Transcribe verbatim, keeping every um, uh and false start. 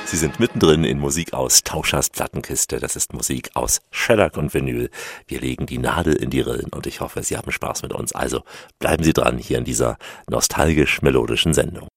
Sie sind mittendrin in Musik aus Tauschers Plattenkiste. Das ist Musik aus Shellac und Vinyl. Wir legen die Nadel in die Rillen und ich hoffe, Sie haben Spaß mit uns. Also bleiben Sie dran hier in dieser nostalgisch-melodischen Sendung.